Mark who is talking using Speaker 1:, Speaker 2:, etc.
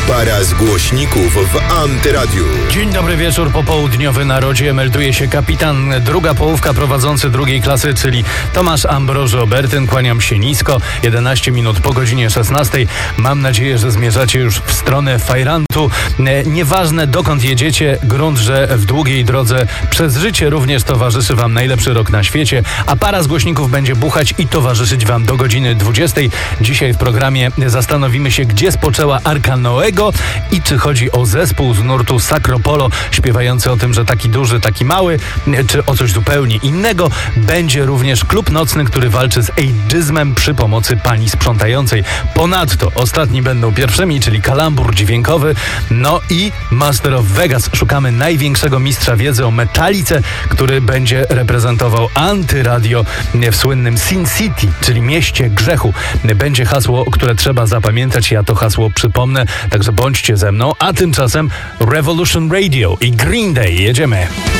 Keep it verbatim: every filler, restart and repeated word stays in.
Speaker 1: Para z głośników w Antyradiu.
Speaker 2: Dzień dobry wieczór, popołudniowy narodzie. Melduje się kapitan, druga połówka prowadzący drugiej klasy, czyli Tomasz Ambroży Obertyn. Kłaniam się nisko. jedenaście minut po godzinie szesnastej. Mam nadzieję, że zmierzacie już w stronę Fajrantu. E, nieważne dokąd jedziecie, grunt, że w długiej drodze przez życie również towarzyszy wam najlepszy rok na świecie, a para z głośników będzie buchać i towarzyszyć wam do godziny dwudziestej. Dzisiaj w programie zastanowimy się, gdzie spoczęła Arka Noego i czy chodzi o zespół z nurtu Sacropolo śpiewający o tym, że taki duży, taki mały, czy o coś zupełnie innego. Będzie również klub nocny, który walczy z ageizmem przy pomocy pani sprzątającej. Ponadto ostatni będą pierwszymi, czyli kalambur dźwiękowy, no i Master of Vegas. Szukamy największego mistrza wiedzy o Metalice, który będzie reprezentował Antyradio w słynnym Sin City, czyli mieście grzechu. Będzie hasło, które trzeba zapamiętać, ja to hasło przypomnę, także bądźcie ze mną, a tymczasem Revolution Radio i Green Day. Jedziemy.